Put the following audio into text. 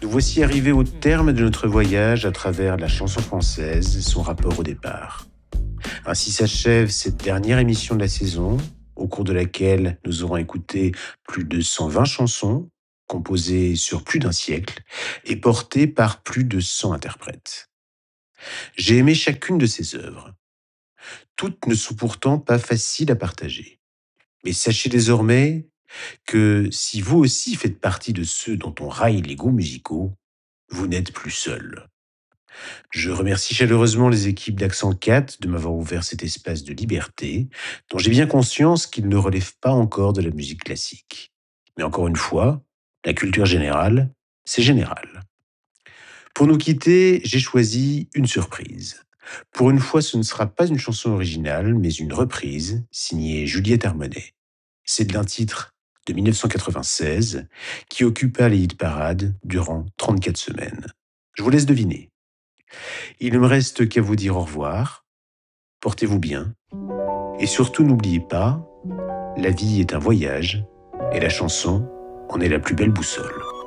voici arrivés au terme de notre voyage à travers la chanson française et son rapport au départ. Ainsi s'achève cette dernière émission de la saison, au cours de laquelle nous aurons écouté plus de 120 chansons, composées sur plus d'un siècle et portées par plus de 100 interprètes. J'ai aimé chacune de ces œuvres. Toutes ne sont pourtant pas faciles à partager. Mais sachez désormais que si vous aussi faites partie de ceux dont on raille les goûts musicaux, vous n'êtes plus seul. Je remercie chaleureusement les équipes d'Accent 4 de m'avoir ouvert cet espace de liberté, dont j'ai bien conscience qu'il ne relève pas encore de la musique classique. Mais encore une fois, la culture générale, c'est général. Pour nous quitter, j'ai choisi une surprise. Pour une fois, ce ne sera pas une chanson originale, mais une reprise signée Juliette Armanet. C'est d'un titre de 1996 qui occupa les hit-parades durant 34 semaines. Je vous laisse deviner. Il ne me reste qu'à vous dire au revoir, portez-vous bien, et surtout n'oubliez pas, la vie est un voyage, et la chanson en est la plus belle boussole.